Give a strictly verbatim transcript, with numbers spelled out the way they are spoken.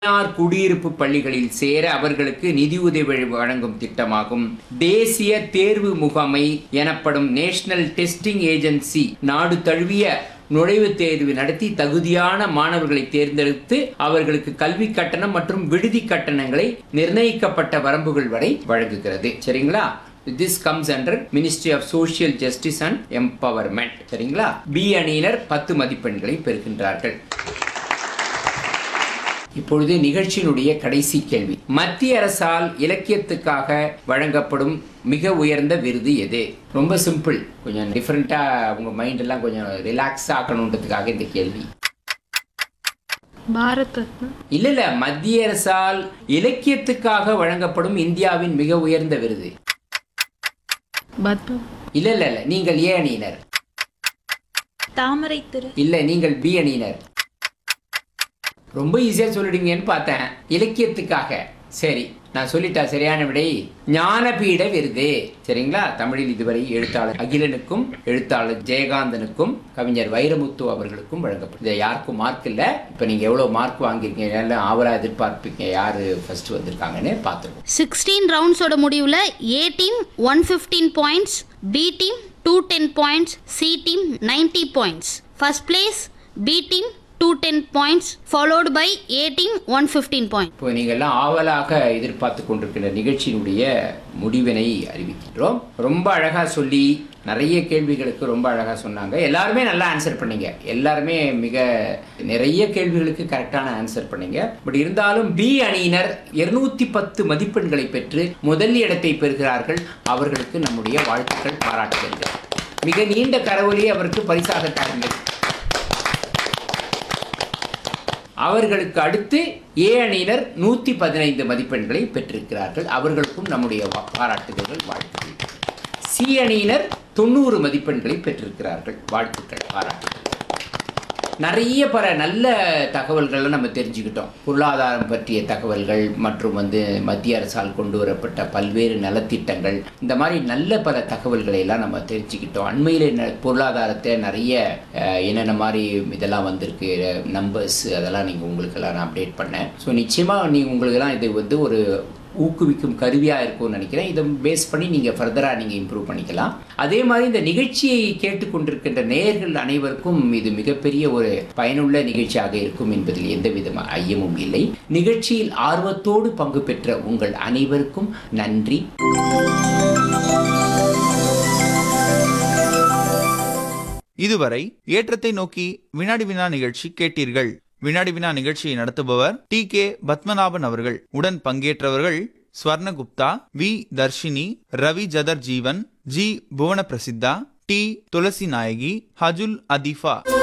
தனியார் குடியிருப்பு பள்ளிகளில் சேர அவர்களுக்கு நிதியுதவி வழங்கும் திட்டமாகும். தேசிய தேர்வு முகமை எனப்படும் நேஷனல் டெஸ்டிங் ஏஜென்சி நாடு தழுவிய நுழைவுத் தேர்வு நடத்தி தகுதியான மாணவர்களை தேர்ந்தெடுத்து அவர்களுக்கு கல்வி கட்டணம் மற்றும் விடுதி கட்டணங்களை நிர்ணயிக்கப்பட்ட வரம்புகள் வரை வழங்குகிறது. சரிங்களா? This comes under Ministry of Social Justice and Empowerment. சரிங்களா? பி அணியினர் பத்து மதிப்பெண்களை பெறுகின்றார்கள். இப்பொழுது நிகழ்ச்சியினுடைய கடைசி கேள்வி. மத்திய அரசால் இலக்கியத்துக்காக வழங்கப்படும் மிக உயர்ந்த விருது எது? ரொம்ப சிம்பிள். கொஞ்சம் டிஃபரெண்டா உங்க மைண்ட் எல்லாம் கொஞ்சம் ரிலாக்ஸ் ஆக்கணுன்றதுக்காக இந்த கேள்வி. பாரத் ரத்னா. இல்ல இல்ல மத்திய அரசால் இலக்கியத்துக்காக வழங்கப்படும் இந்தியாவின் மிக உயர்ந்த விருது. பத்ம. இல்ல இல்ல இல்ல நீங்கள் ஏ அணியினர். தாமரை திரு. இல்ல நீங்கள் பி அணியினர். ரொம்ப ஈஸியா சொல்லிடுங்கன்னு பார்த்தேன். இலக்கியத்துக்காக. சரி, நான் சொல்லிட்டா சரியான விடை ஞானபீட விருது. சரிங்களா? தமிழில் இதுவரை எழுத்தாளர் அகிலனுக்கும் எழுத்தாளர் ஜெயகாந்தனுக்கும் கவிஞர் வைரமுத்து அவர்களுக்கும் வழங்கப்படும். இதை யாருக்கும் மார்க் இல்லை. இப்போ நீங்க எவ்வளவு மார்க் வாங்கிருக்கீங்க எல்லாம் ஆவலா எதிர்பார்ப்பீங்க. யாரு ஃபர்ஸ்ட் வந்திருக்காங்கன்னு பார்த்துருவோம். சிக்ஸ்டீன் ரவுண்ட்ஸோட முடிவுல ஏ team one fifteen points, B team to ten points, C team ninety points. First place B team two ten points followed by A team one fifteen points. இப்போ நீங்கள் எல்லாம் ஆவலாக எதிர்பார்த்து கொண்டிருக்கிற நிகழ்ச்சியினுடைய முடிவினை அறிவிக்கின்றோம். ரொம்ப அழகா சொல்லி நிறைய கேள்விகளுக்கு ரொம்ப அழகா சொன்னாங்க. எல்லாருமே நல்லா ஆன்சர் பண்ணீங்க. எல்லாருமே மிக நிறைய கேள்விகளுக்கு கரெக்டான ஆன்சர் பண்ணீங்க. பட் இருந்தாலும் பி அணியினர் இருநூத்தி பத்து மதிப்பெண்களை பெற்று முதல் இடத்தை பெறுகிறார்கள். அவர்களுக்கு நம்முடைய வாழ்த்துக்கள், பாராட்டுகள். மிக நீண்ட கரவொலி அவருக்கு பரிசாக தாருங்கள். அவர்களுக்கு அடுத்து ஏ அணியினர் நூத்தி பதினைந்து மதிப்பெண்களை பெற்றிருக்கிறார்கள். அவர்களுக்கும் நம்முடைய பாராட்டுகள், வாழ்த்துக்கள். சி அணியினர் தொண்ணூறு மதிப்பெண்களை பெற்றிருக்கிறார்கள். வாழ்த்துக்கள், பாராட்டுகள். நிறைய பல நல்ல தகவல்களை நம்ம தெரிஞ்சுக்கிட்டோம். பொருளாதாரம் பற்றிய தகவல்கள் மற்றும் வந்து மத்திய அரசால் கொண்டு வரப்பட்ட பல்வேறு நலத்திட்டங்கள், இந்த மாதிரி நல்ல பல தகவல்களை எல்லாம் நம்ம தெரிஞ்சுக்கிட்டோம். அண்மையில் பொருளாதாரத்தை நிறைய என்னென்ன மாதிரி இதெல்லாம் வந்திருக்கு, நம்பர்ஸ், அதெல்லாம் நீங்கள் உங்களுக்கெல்லாம் நான் அப்டேட் பண்ணேன். ஸோ நிச்சயமாக நீங்கள் உங்களுக்கெல்லாம் இது வந்து ஒரு ஊக்குவிக்கும் கருவியாக இருக்கும்னு நினைக்கிறேன். இதை பேஸ் பண்ணி நீங்கள் ஃபர்தராக நீங்கள் இம்ப்ரூவ் பண்ணிக்கலாம். அதே மாதிரி இந்த நிகழ்ச்சியை கேட்டுக்கொண்டிருக்கின்ற நேயர்கள் அனைவருக்கும் இது மிகப்பெரிய ஒரு பயனுள்ள நிகழ்ச்சியாக இருக்கும் என்பதில் எந்த வித ஐயமும் இல்லை. நிகழ்ச்சியில் ஆர்வத்தோடு பங்கு பெற்ற உங்கள் அனைவருக்கும் நன்றி. இதுவரை ஏற்றத்தை நோக்கி வினாடி வினா நிகழ்ச்சி கேட்டீர்கள். வினாடி வினா நிகழ்ச்சியை நடத்துபவர் டி கே பத்மநாபன் அவர்கள். உடன் பங்கேற்றவர்கள் Swarnagupta, we Dharshini, Ravi Jathar Jeevan, G Buona Prasitha, D Thulasi Nayaki, Hajul அதிஃபா.